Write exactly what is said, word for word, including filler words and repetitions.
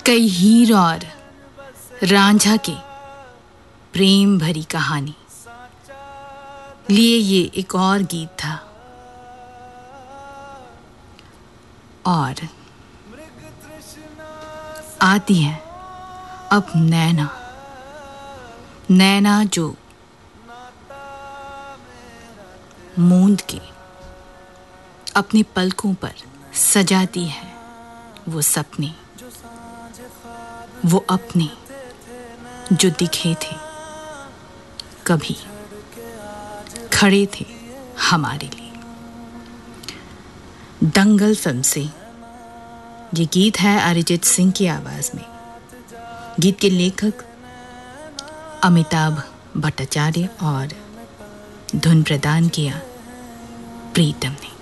कई हीर और रांझा के प्रेम भरी कहानी लिए ये एक और गीत था। और आती है अब नैना, नैना जो मूंद के अपने पलकों पर सजाती है वो सपने, वो अपने जो दिखे थे कभी, खड़े थे हमारे लिए। दंगल फिल्म से ये गीत है अरिजीत सिंह की आवाज में। गीत के लेखक अमिताभ भट्टाचार्य और धुन प्रदान किया प्रीतम ने।